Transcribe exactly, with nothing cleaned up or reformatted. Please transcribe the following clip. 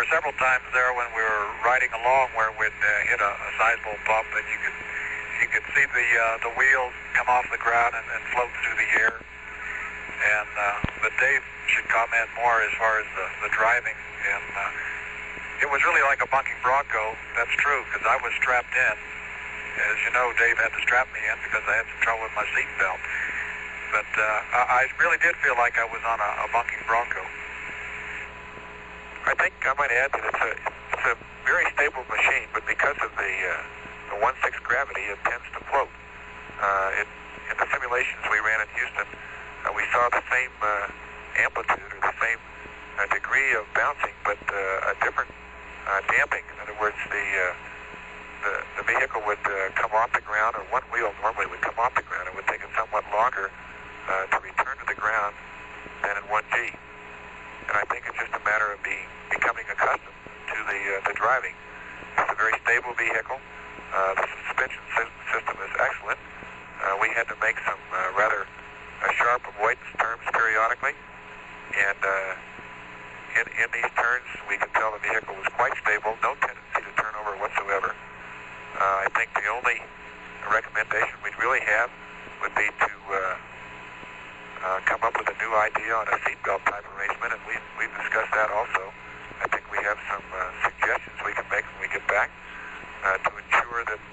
were several times there when we were riding along where we'd uh, hit a, a sizable bump, and you could you could see the uh, the wheels come off the ground and, and float through the air. And uh, but Dave should comment more as far as the, the driving. And uh, it was really like a bunking Bronco. That's true, because I was strapped in. As you know, Dave had to strap me in because I had some trouble with my seat belt. But uh, I really did feel like I was on a, a bunking Bronco. I think I might add that it's a it's a very stable machine, but because of the uh, the one sixth gravity, it tends to float. Uh, it, in the simulations we ran in Houston, uh, we saw the same uh, amplitude or the same uh, degree of bouncing, but uh, a different uh, damping. In other words, the uh, the, the vehicle would uh, come off the ground, or one wheel normally would come off the ground. It would take it somewhat longer uh, to return to the ground than in one G. And I think it's just a matter of being becoming accustomed to the uh, the driving. It's a very stable vehicle. Uh, the suspension sy- system is excellent. Uh, we had to make some uh, rather uh, sharp avoidance turns periodically, and uh, in in these turns we could tell the vehicle was quite stable, no tendency to turn over whatsoever. Uh, I think the only recommendation we'd really have would be to uh, uh, come up with a new idea on a seatbelt type arrangement, and we've, we've discussed that also. I think we have some uh, suggestions we can make when we get back uh, to ensure that